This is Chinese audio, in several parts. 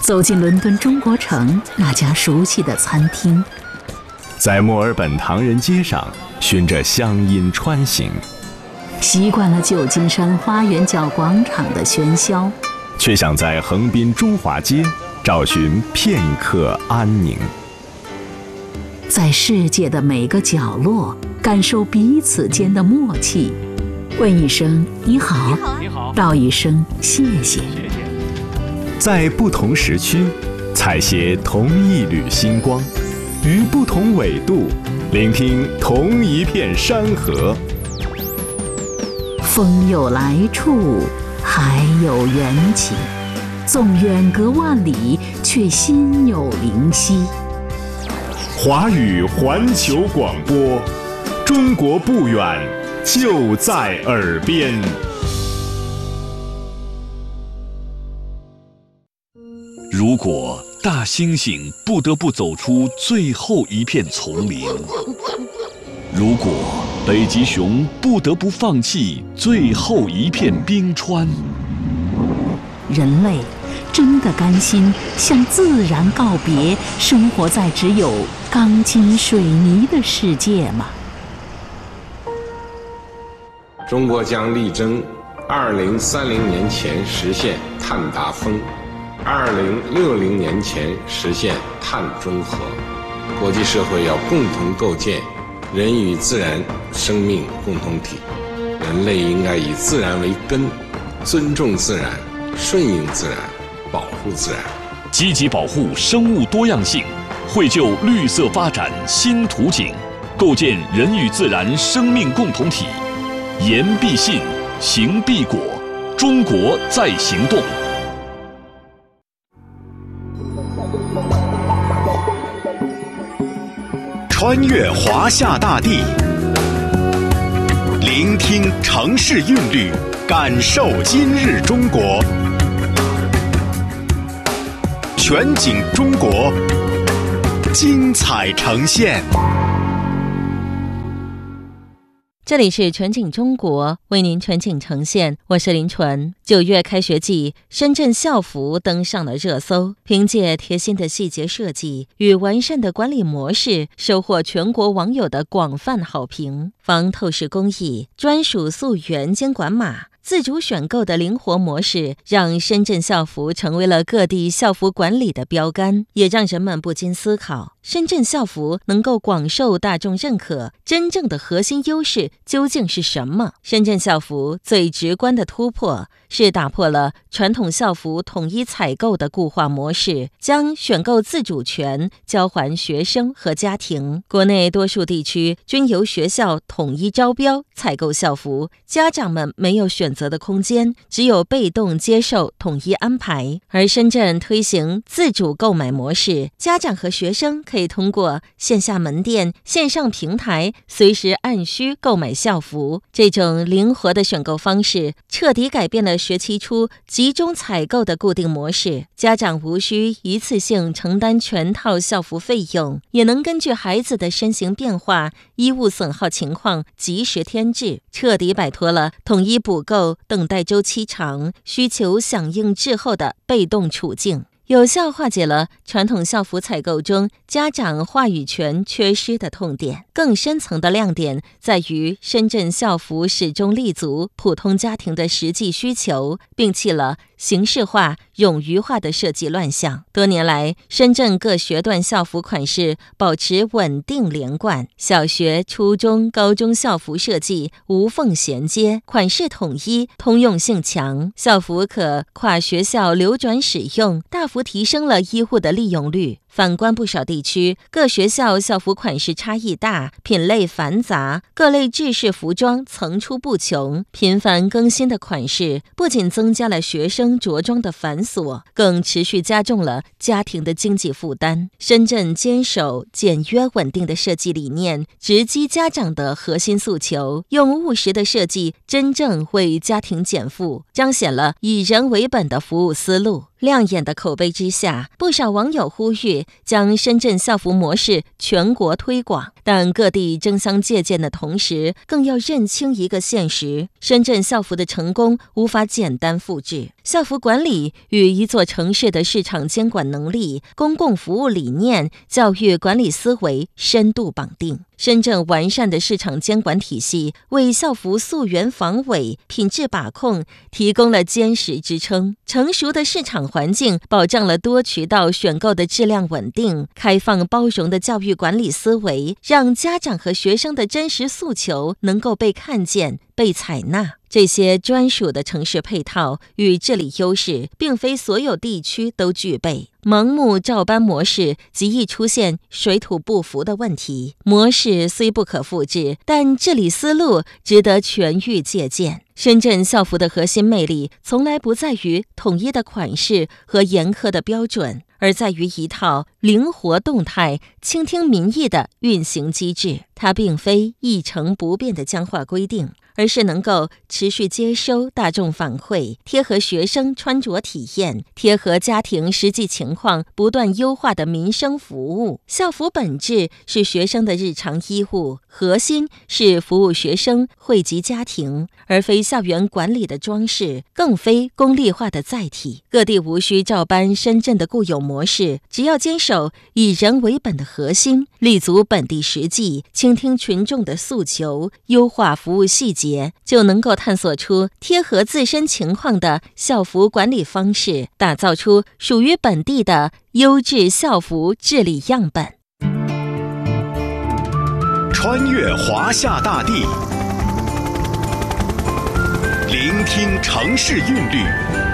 走进伦敦中国城那家熟悉的餐厅， 在墨尔本唐人街上循着乡音穿行， 习惯了旧金山花园角广场的喧嚣， 却想在横滨中华街找寻片刻安宁。 在世界的每个角落感受彼此间的默契，问一声你好，道一声谢谢。 在不同时区采撷同一缕星光，于不同纬度聆听同一片山河。 风有来处，海有缘起，纵远隔万里，却心有灵犀。 华语环球广播，中国不远，就在耳边。 如果大猩猩不得不走出最后一片丛林，如果北极熊不得不放弃最后一片冰川， 人类真的甘心向自然告别，生活在只有钢筋水泥的世界吗？ 中国将力争2030年前实现碳达峰，2060年前实现碳中和。国际社会要共同构建人与自然生命共同体，人类应该以自然为根，尊重自然，顺应自然，保护自然， 积极保护生物多样性，绘就绿色发展新图景，构建人与自然生命共同体。言必信，行必果，中国在行动。 穿越华夏大地，聆听城市韵律，感受今日中国。全景中国，精彩呈现。 这里是全景中国，为您全景呈现，我是林纯。9月开学季，深圳校服登上了热搜，凭借贴心的细节设计与完善的管理模式，收获全国网友的广泛好评。防透视工艺、专属溯源监管码、自主选购的灵活模式，让深圳校服成为了各地校服管理的标杆，也让人们不禁思考，深圳校服能够广受大众认可，真正的核心优势究竟是什么？深圳校服最直观的突破是打破了传统校服统一采购的固化模式，将选购自主权交还学生和家庭。国内多数地区均由学校统一招标采购校服，家长们没有选择的空间，只有被动接受统一安排。而深圳推行自主购买模式，家长和学生可以通过线下门店、线上平台随时按需购买校服。这种灵活的选购方式彻底改变了学期初集中采购的固定模式，家长无需一次性承担全套校服费用，也能根据孩子的身形变化、衣物损耗情况及时添置，彻底摆脱了统一补购、等待周期长、需求响应滞后的被动处境，有效化解了传统校服采购中家长话语权缺失的痛点。更深层的亮点在于，深圳校服始终立足普通家庭的实际需求，摒弃了形式化、冗余化的设计乱象。多年来，深圳各学段校服款式保持稳定连贯，小学、初中、高中校服设计无缝衔接，款式统一，通用性强，校服可跨学校流转使用，大幅提升了医护的利用率。反观不少地区，各学校校服款式差异大，品类繁杂，各类制式服装层出不穷，频繁更新的款式不仅增加了学生着装的繁琐，更持续加重了家庭的经济负担。深圳坚守简约稳定的设计理念，直击家长的核心诉求，用务实的设计真正为家庭减负，彰显了以人为本的服务思路。 亮眼的口碑之下，不少网友呼吁将深圳校服模式全国推广。但各地争相借鉴的同时，更要认清一个现实：深圳校服的成功无法简单复制。校服管理与一座城市的市场监管能力、公共服务理念、教育管理思维深度绑定。深圳完善的市场监管体系为校服溯源防伪、品质把控提供了坚实支撑。成熟的市场环境保障了多渠道选购的质量稳定。开放包容的教育管理思维，让家长和学生的真实诉求能够被看见、被采纳。这些专属的城市配套与治理优势，并非所有地区都具备。盲目照搬模式极易出现水土不服的问题。模式虽不可复制，但治理思路值得全域借鉴。深圳校服的核心魅力从来不在于统一的款式和严苛的标准，而在于一套灵活动态、倾听民意的运行机制。它并非一成不变的僵化规定，而是能够持续接收大众反馈，贴合学生穿着体验，贴合家庭实际情况，不断优化的民生服务。校服本质是学生的日常衣物，核心是服务学生、惠及家庭，而非校园管理的装饰，更非功利化的载体。各地无需照搬深圳的固有模式，只要坚守以人为本的核心，立足本地实际，倾听群众的诉求，优化服务细节，就能够探索出贴合自身情况的校服管理方式，打造出属于本地的优质校服治理样本。 穿越华夏大地，聆听城市韵律，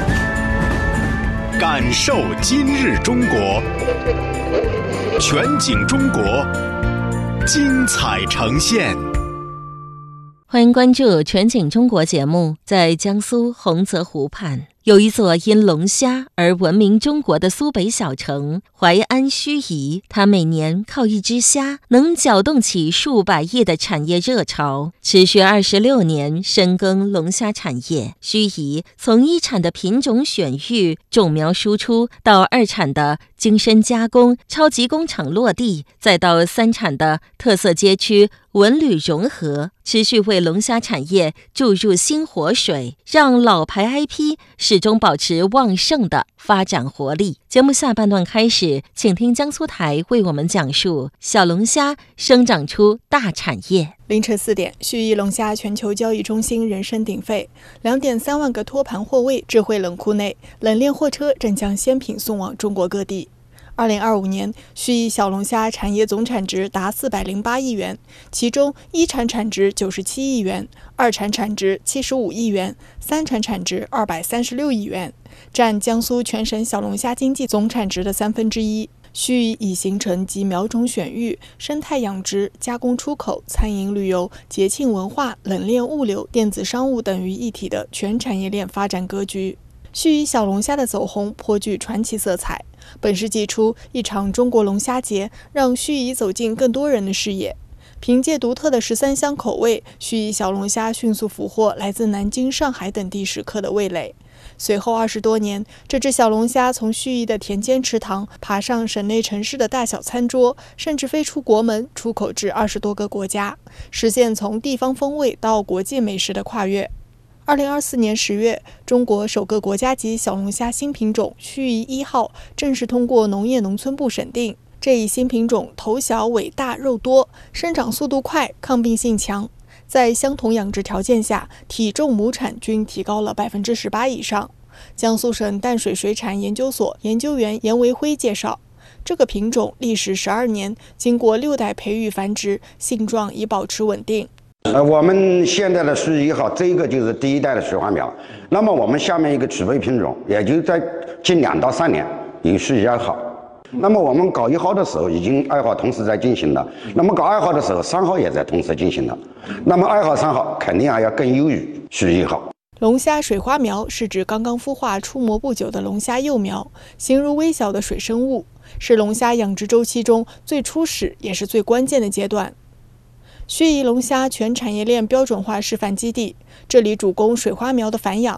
感受今日中国。全景中国，精彩呈现。 欢迎关注全景中国节目。在江苏洪泽湖畔，有一座因龙虾而闻名中国的苏北小城淮安盱眙。它每年靠一只虾能搅动起数百亿的产业热潮，持续26年深耕龙虾产业。盱眙从一产的品种选育、种苗输出，到二产的精深加工、超级工厂落地，再到三产的特色街区文旅融合，持续为龙虾产业注入新活水，让老牌 IP 始终保持旺盛的发展活力。节目下半段开始，请听江苏台为我们讲述小龙虾生长出大产业。 凌晨4点，盱眙龙虾全球交易中心人声鼎沸，2.3万个托盘货位，智慧冷库内，冷链货车正将鲜品送往中国各地。2025年，盱眙小龙虾产业总产值达408亿元，其中一产产值97亿元，二产产值75亿元，三产产值236亿元，占江苏全省小龙虾经济总产值的1/3。盱眙已形成集苗种选育、生态养殖、加工出口、餐饮旅游、节庆文化、冷链物流、电子商务等于一体的全产业链发展格局。盱眙小龙虾的走红颇具传奇色彩。本世纪初，一场中国龙虾节让盱眙走进更多人的视野。凭借独特的13香口味，盱眙小龙虾迅速俘获来自南京、上海等地食客的味蕾。随后20多年，这只小龙虾从盱眙的田间池塘爬上省内城市的大小餐桌，甚至飞出国门，出口至20多个国家，实现从地方风味到国际美食的跨越。2024年10月，中国首个国家级小龙虾新品种盱眙1号正式通过农业农村部审定。这一新品种头小尾大肉多，生长速度快，抗病性强，在相同养殖条件下，体重亩产均提高了18%以上。江苏省淡水水产研究所研究员严维辉介绍，这个品种历时12年，经过6代培育繁殖，性状已保持稳定。 我们现在的盱眙1号，这个就是第一代的水花苗。那么我们下面一个储备品种，也就在近2到3年有盱眙2号。那么我们搞1号的时候，已经2号同时在进行了。那么搞2号的时候，3号也在同时进行了。那么2号、3号肯定还要更优于盱眙1号。 龙虾水花苗是指刚刚孵化出模不久的龙虾幼苗，形如微小的水生物，是龙虾养殖周期中最初始也是最关键的阶段。盱眙龙虾全产业链标准化示范基地，这里主攻水花苗的繁养，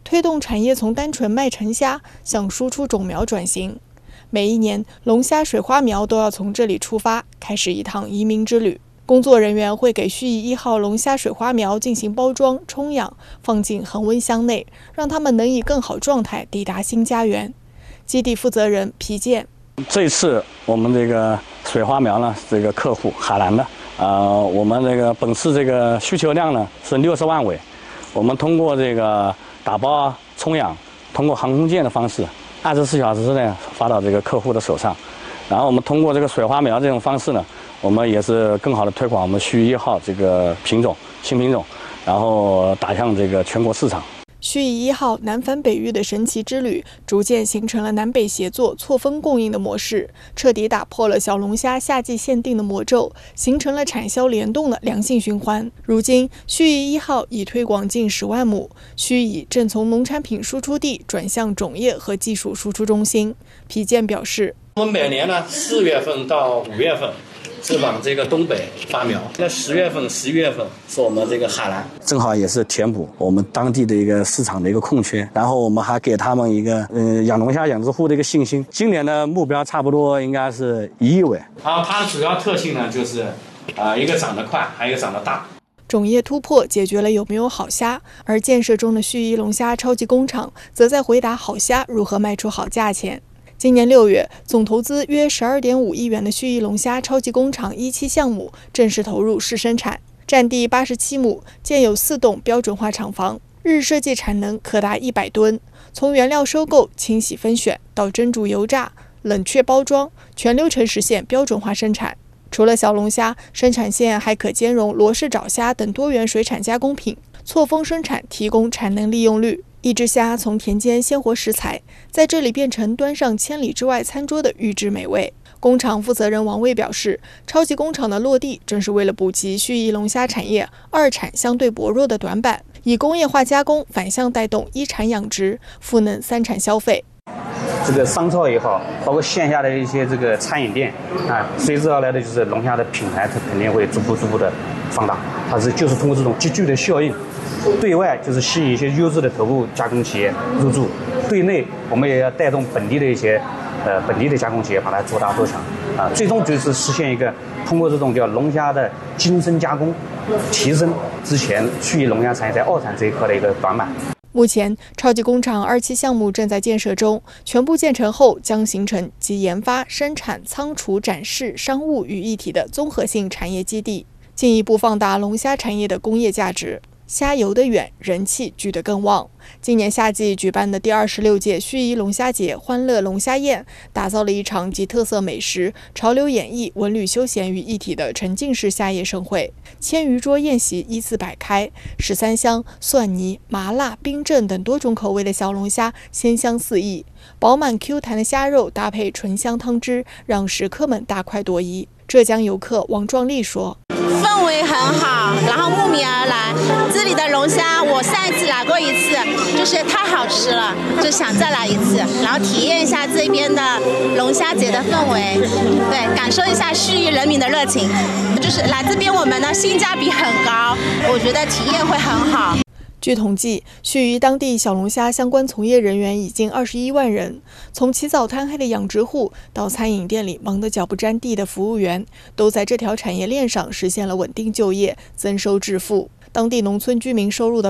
推动产业从单纯卖成虾向输出种苗转型。每一年，龙虾水花苗都要从这里出发，开始一趟移民之旅。工作人员会给盱眙1号龙虾水花苗进行包装、冲养，放进恒温箱内，让它们能以更好状态抵达新家园。基地负责人皮健： 这次我们这个水花苗呢，这个客户海南的，我们这个本次这个需求量呢是60万尾，我们通过这个打包冲养，通过航空舰的方式，24小时之内发到这个客户的手上。然后我们通过这个水花苗这种方式呢，我们也是更好的推广我们盱眙1号这个品种新品种，然后打向这个全国市场。 盱眙1号南返北域的神奇之旅，逐渐形成了南北协作、错峰供应的模式，彻底打破了小龙虾夏季限定的魔咒，形成了产销联动的良性循环。如今，盱眙1号已推广近10万亩，盱眙正从农产品输出地转向种业和技术输出中心。皮健表示， 我们每年呢4月份到5月份是往这个东北发苗，那10月份、11月份是我们这个海南， 正好也是填补我们当地的一个市场的一个空缺，然后我们还给他们一个养龙虾养殖户的一个信心。今年的目标差不多应该是1亿尾。 它的主要特性呢就是一个长得快，还有一个长得大。 种业突破解决了有没有好虾，而建设中的盱眙龙虾超级工厂则在回答好虾如何卖出好价钱。今年6月，总投资约12.5亿元的盱眙龙虾超级工厂1期项目正式投入试生产，占地87亩，建有4栋标准化厂房，日设计产能可达100吨。从原料收购、清洗分选到蒸煮油炸、冷却包装，全流程实现标准化生产。除了小龙虾，生产线还可兼容罗氏爪虾等多元水产加工品，错峰生产，提供产能利用率。一只虾从田间鲜活食材，在这里变成端上千里之外餐桌的预制美味。工厂负责人王卫表示，超级工厂的落地正是为了补齐盱眙龙虾产业二产相对薄弱的短板，以工业化加工反向带动一产养殖，赋能3产消费。 这个商超也好，包括线下的一些这个餐饮店随之而来的就是龙虾的品牌，它肯定会逐步的放大。它就是通过这种集聚的效应，对外就是吸引一些优质的头部加工企业入驻，对内我们也要带动本地的一些本地的加工企业把它做大做强最终就是实现一个通过这种叫龙虾的精深加工，提升之前盱眙龙虾产业在2产这一块的一个短板。 目前，超级工厂2期项目正在建设中，全部建成后将形成集研发、生产、仓储、展示、商务于一体的综合性产业基地，进一步放大龙虾产业的工业价值。虾游得远，人气聚得更旺。今年夏季举办的第26届盱眙龙虾节欢乐龙虾宴，打造了一场集特色美食、潮流演绎、文旅休闲于一体的沉浸式夏夜盛会。1000余桌宴席依次摆开，13香、蒜泥、麻辣、冰镇等多种口味的小龙虾鲜香四溢，饱满 Q 弹的虾肉搭配醇香汤汁，让食客们大快朵颐。浙江游客王壮丽说：“ 氛围很好，然后慕名而来。这里的龙虾，我上一次来过一次，就是太好吃了，就想再来一次，然后体验一下这边的龙虾节的氛围，对，感受一下盱眙人民的热情。就是来这边，我们的性价比很高，我觉得体验会很好。” 据统计，盱眙当地小龙虾相关从业人员已近21万人，从起早贪黑的养殖户到餐饮店里忙得脚不沾地的服务员，都在这条产业链上实现了稳定就业、增收致富。当地农村居民收入的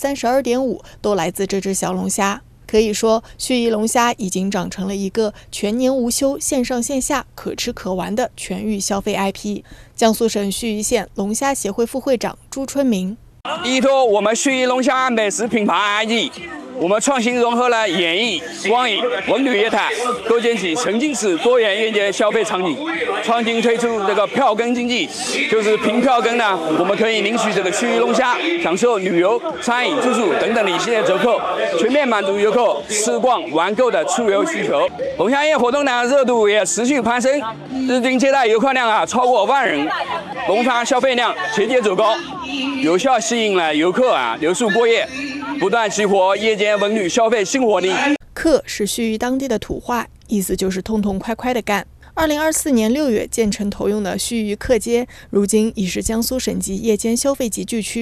32.5%都来自这只小龙虾。可以说，盱眙龙虾已经长成了一个全年无休、线上线下可吃可玩的全域消费 IP。江苏省盱眙县龙虾协会副会长朱春明。 依托我们盱眙龙虾美食品牌 ID， 我们创新融合了演艺、光影、文旅业态，构建起沉浸式多元便捷消费场景。创新推出这个票根经济，就是凭票根呢，我们可以领取这个盱眙龙虾，享受旅游、餐饮、住宿等等的一系列折扣，全面满足游客吃逛玩购的出游需求。龙虾宴活动呢，热度也持续攀升，日均接待游客量超过1万人，龙虾消费量节节走高，有效吸引了游客留宿过夜，不断激活夜间文旅消费新活力。 客是盱眙当地的土话，意思就是痛痛快快的干。2024年6月建成投用的盱眙客街，如今已是江苏省级夜间消费集聚区。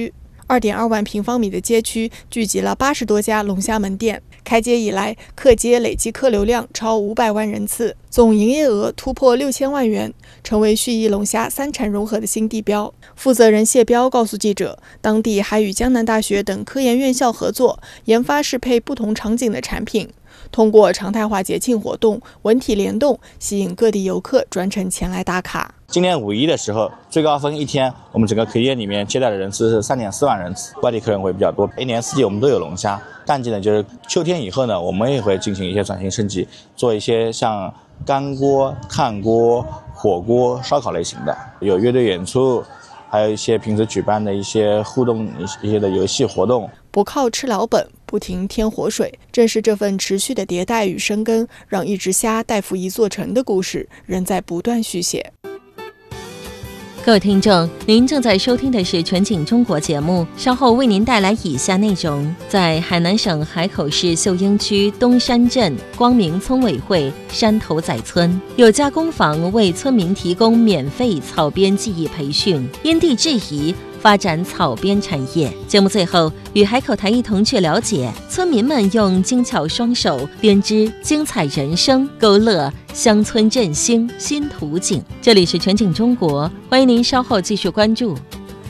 2.2万平方米的街区聚集了80多家龙虾门店。开街以来，客街累计客流量超500万人次，总营业额突破6000万元，成为盱眙龙虾3产融合的新地标。负责人谢彪告诉记者，当地还与江南大学等科研院校合作，研发适配不同场景的产品，通过常态化节庆活动、文体联动，吸引各地游客专程前来打卡。 今年5·1的时候，最高峰一天，我们整个科研里面接待的人次是3.4万人次，外地客人会比较多。一年四季我们都有龙虾，淡季呢就是秋天以后呢，我们也会进行一些转型升级，做一些像干锅、炭锅、火锅、烧烤类型的，有乐队演出，还有一些平时举办的一些互动一些的游戏活动。 不靠吃老本，不停添活水，正是这份持续的迭代与深耕，让一只虾带负一座城的故事仍在不断续写。 各位听众，您正在收听的是全景中国节目，稍后为您带来以下内容。在海南省海口市秀英区东山镇光明村委会山头仔村，有家工坊为村民提供免费草编技艺培训，因地制宜发展草编产业。节目最后与海口台一同去了解村民们用精巧双手编织精彩人生，勾勒乡村振兴新图景。这里是全景中国，欢迎您稍后继续关注。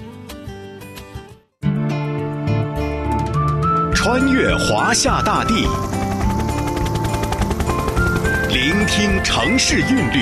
穿越华夏大地，聆听城市韵律，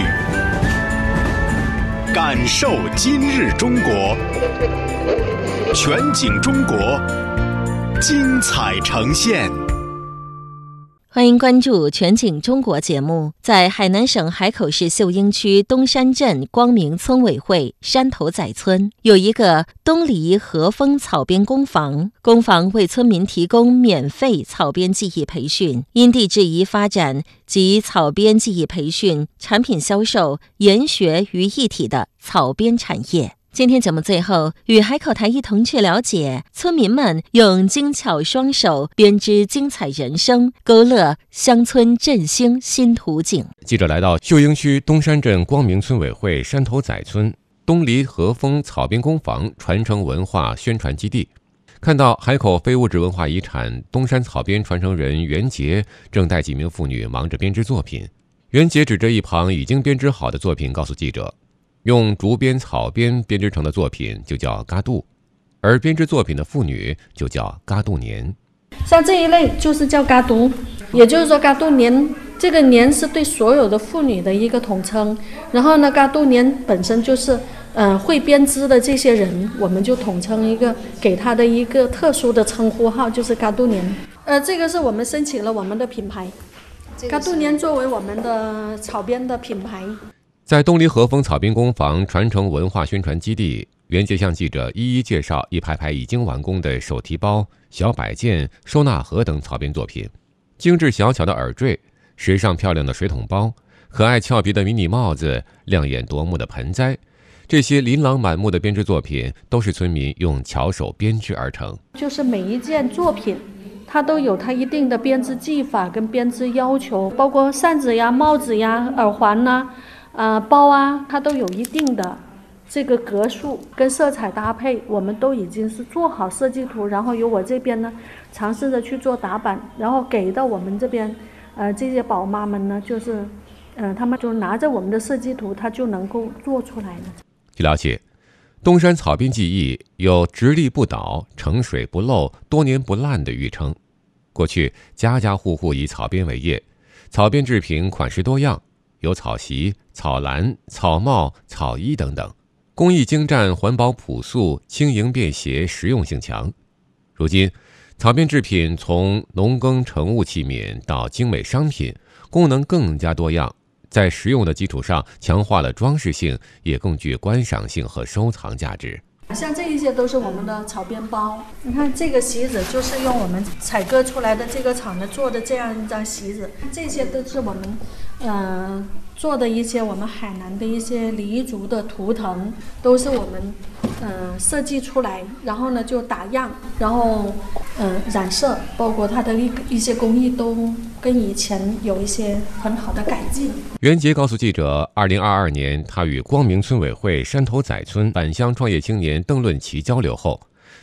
感受今日中国，全景中国，精彩呈现。 欢迎关注全景中国节目。在海南省海口市秀英区东山镇光明村委会山头仔村，有一个东篱和风草编工坊，工坊为村民提供免费草编技艺培训，因地制宜发展及草编技艺培训、产品销售、研学于一体的草编产业。今天节目最后与海口台一同去了解村民们用精巧双手编织精彩人生，勾勒乡村振兴新图景。 记者来到秀英区东山镇光明村委会山头仔村东篱和风草编工坊传承文化宣传基地，看到海口非物质文化遗产东山草编传承人袁杰正带几名妇女忙着编织作品。袁杰指着一旁已经编织好的作品告诉记者，用竹编草编编织成的作品就叫嘎杜，而编织作品的妇女就叫嘎杜年。 像这一类就是叫嘎杜，也就是说嘎杜年，这个年是对所有的妇女的一个统称。然后呢，嘎杜年本身就是会编织的这些人，我们就统称一个，给他的一个特殊的称呼号，就是嘎杜年。这个是我们申请了我们的品牌，嘎杜年作为我们的草编的品牌。 在东篱和风草编工坊传承文化宣传基地，袁杰向记者一一介绍一排排已经完工的手提包、小摆件、收纳盒等草编作品，精致小巧的耳坠、时尚漂亮的水桶包、可爱俏皮的迷你帽子、亮眼夺目的盆栽，这些琳琅满目的编织作品都是村民用巧手编织而成。 就是每一件作品它都有它一定的编织技法跟编织要求，包括扇子呀、帽子呀、耳环呐、包啊，它都有一定的这个格数跟色彩搭配，我们都已经是做好设计图，然后由我这边呢尝试着去做打版，然后给到我们这边这些宝妈们呢，就是他们就拿着我们的设计图，它就能够做出来了。 据了解，东山草编技艺有直立不倒、盛水不漏、多年不烂的誉称。过去家家户户以草编为业，草编制品款式多样，有草席、草篮、草帽、草衣等等，工艺精湛，环保朴素，轻盈便携，实用性强。如今草编制品从农耕成物器皿到精美商品，功能更加多样，在实用的基础上强化了装饰性，也更具观赏性和收藏价值。 像这一些都是我们的草编包，你看这个席子就是用我们采割出来的这个厂的做的这样一张席子，这些都是我们做的一些我们海南的一些黎族的图腾，都是我们设计出来，然后呢就打样，然后染色，包括它的一些工艺都跟以前有一些很好的改进。 袁杰告诉记者，2022年他与光明村委会山头仔村返乡创业青年邓论奇交流后，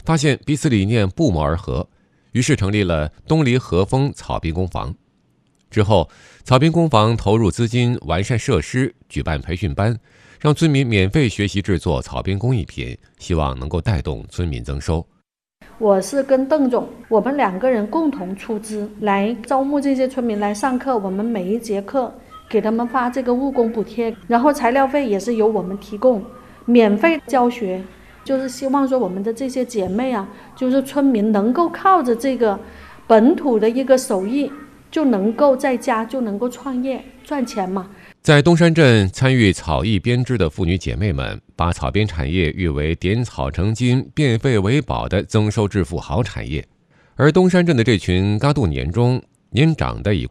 发现彼此理念不谋而合，于是成立了东篱和风草编工坊。之后，草编工坊投入资金完善设施，举办培训班，让村民免费学习制作草编工艺品，希望能够带动村民增收。 我是跟邓总，我们2个人共同出资来招募这些村民来上课，我们每一节课给他们发这个务工补贴，然后材料费也是由我们提供，免费教学，就是希望说我们的这些姐妹啊，就是村民能够靠着这个本土的一个手艺，就能够在家就能够创业赚钱嘛。 在东山镇参与草艺编织的妇女姐妹们，把草编产业誉为点草成金、变废为宝的增收致富好产业。而东山镇的这群嘎度年中年长的已